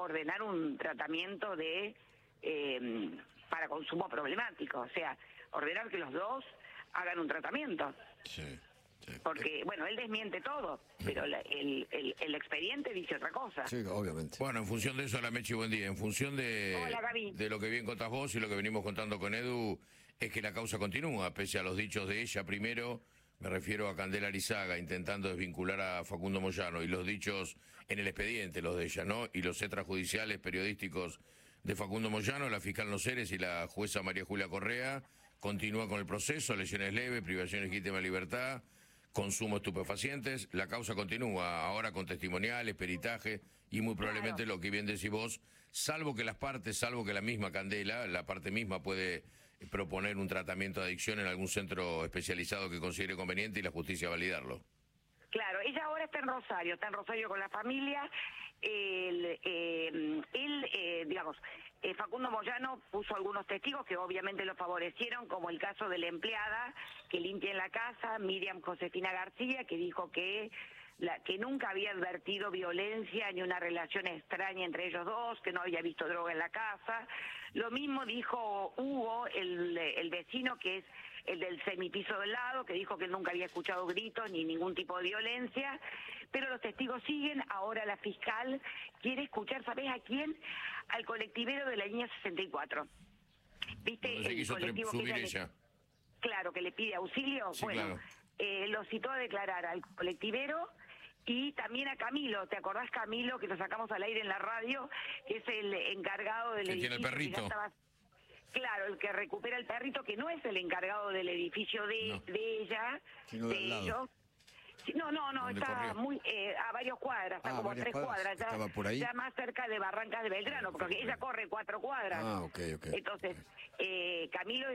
ordenar un tratamiento de para consumo problemático, o sea, ordenar que los dos hagan un tratamiento. Sí. Porque, bueno, él desmiente todo, pero el expediente dice otra cosa. Sí, obviamente. Bueno, en función de eso, la Mechi, buen día. En función Hola, Gaby. de lo que bien contás vos y lo que venimos contando con Edu, es que la causa continúa, pese a los dichos de ella primero, me refiero a Candela Arizaga, intentando desvincular a Facundo Moyano, y los dichos en el expediente, los de ella, ¿no? Y los extrajudiciales periodísticos de Facundo Moyano, la fiscal Noceres y la jueza María Julia Correa, continúa con el proceso, lesiones leves, privación legítima de libertad, consumo de estupefacientes, la causa continúa, ahora con testimoniales, peritaje, y muy probablemente lo que bien decís vos, salvo que la misma Candela, la parte misma puede proponer un tratamiento de adicción en algún centro especializado que considere conveniente y la justicia validarlo. Claro, ella ahora está en Rosario con la familia. Facundo Moyano puso algunos testigos que obviamente lo favorecieron, como el caso de la empleada que limpia en la casa, Miriam Josefina García, que dijo que nunca había advertido violencia ni una relación extraña entre ellos dos, que no había visto droga en la casa. Lo mismo dijo Hugo, el vecino, que es el del semipiso del lado, que dijo que nunca había escuchado gritos ni ningún tipo de violencia, pero los testigos siguen. Ahora la fiscal quiere escuchar, ¿sabés a quién? Al colectivero de la línea 64. ¿Viste? No sé, el colectivo subir que ella. Claro, que le pide auxilio. Sí, bueno, claro. Lo citó a declarar al colectivero y también a Camilo. ¿Te acordás, Camilo, que lo sacamos al aire en la radio? Que es el encargado del edificio. Que tiene el perrito. Claro, el que recupera el perrito, que no es el encargado del edificio de ella, sino de del lado. ellos. No, está muy a varias cuadras, está como a 3 cuadras, ¿Estaba por ahí? ya más cerca de Barrancas de Belgrano, porque ella corre 4 cuadras. Ok. Entonces, Camilo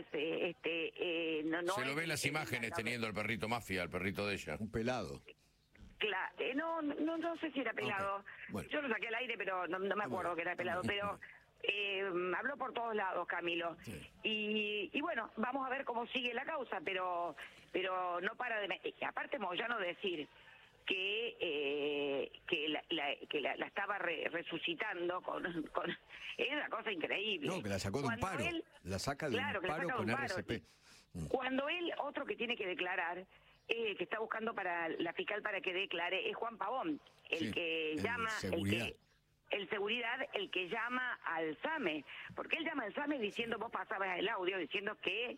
no Se lo ve en las imágenes teniendo al perrito mafia, al perrito de ella. Un pelado. Claro, no sé si era pelado. Okay. Bueno. Yo lo saqué al aire, pero no me acuerdo que era pelado, pero habló por todos lados, Camilo. Sí. Y bueno, vamos a ver cómo sigue la causa, pero no para de... Aparte, Moyano decir que la estaba resucitando con es una cosa increíble. No, que la sacó de un paro. La saca de un paro con RCP. Cuando él, otro que tiene que declarar, que está buscando para la fiscal para que declare, es Juan Pavón, el que llama... El seguridad, el que llama al SAME, porque él llama al SAME diciendo, vos pasabas el audio diciendo que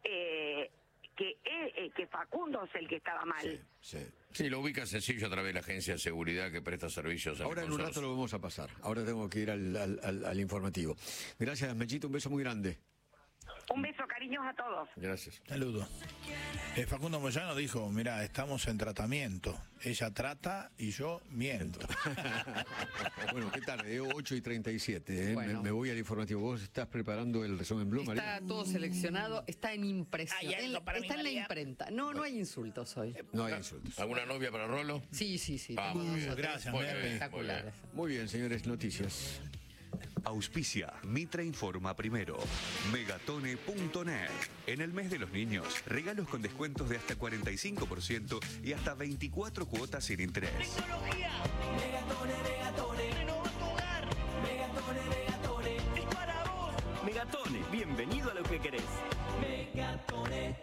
Facundo es el que estaba mal. Sí, lo ubica sencillo a través de la agencia de seguridad que presta servicios. Ahora en un rato lo vamos a pasar. Ahora tengo que ir al informativo. Gracias, Mechito, un beso muy grande. Un beso, cariños a todos. Gracias. Saludos. Facundo Moyano dijo, mirá, estamos en tratamiento. Ella trata y yo miento. Bueno, ¿qué tal? 8:37. Bueno. Me voy al informativo. ¿Vos estás preparando el resumen Blue, María? Está todo seleccionado, está en impresión. Hay algo para Está mí, en la María. imprenta. No hay insultos hoy. No hay insultos. ¿Alguna novia para Rolo? Sí. Ah, tengo muy bien. Gracias, Muy Mary. bien, espectaculares. Muy bien, señores, noticias. Auspicia Mitra Informa Primero. Megatone.net. En el mes de los niños, regalos con descuentos de hasta 45% y hasta 24 cuotas sin interés. Tecnología. Megatone. Renova tu hogar. Megatone. Es para vos. Megatone, bienvenido a lo que querés. Megatone.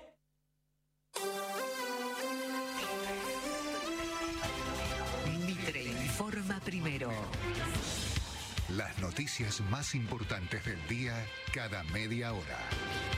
Mitre Informa Primero. Las noticias más importantes del día cada media hora.